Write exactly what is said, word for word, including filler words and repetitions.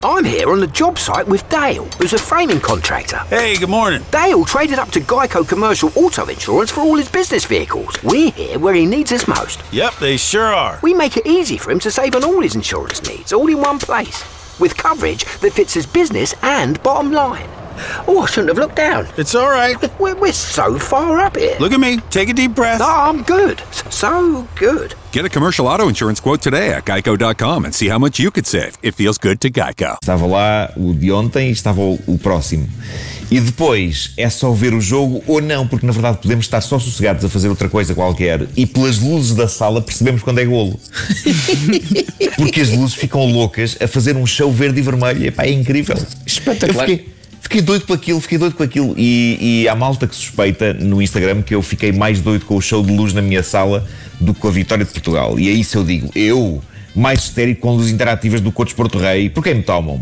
I'm here on the job site with Dale, who's a framing contractor. Hey, good morning. Dale traded up to Geico Commercial Auto Insurance for all his business vehicles. We're here where he needs us most. Yep, they sure are. We make it easy for him to save on all his insurance needs, all in one place, with coverage that fits his business and bottom line. Oh, I shouldn't have looked down. It's all right. We're, we're so far up here. Look at me. Take a deep breath. No, I'm good. So good. Get a commercial auto insurance quote today at geico dot com and see how much you could save. It feels good to Geico. Estava lá o de ontem e estava o, o próximo. E depois é só ver o jogo ou não, porque na verdade podemos estar só sossegados a fazer outra coisa qualquer e pelas luzes da sala percebemos quando é golo. Porque as luzes ficam loucas a fazer um show verde e vermelho. Epá, é incrível. Espetacular. Eu fiquei, fiquei doido com aquilo, fiquei doido com aquilo. E, e há malta que suspeita no Instagram que eu fiquei mais doido com o show de luz na minha sala do que com a vitória de Portugal. E é isso eu digo, eu, mais histérico com luzes interativas do que o Desporto Rei, por quem me tomam?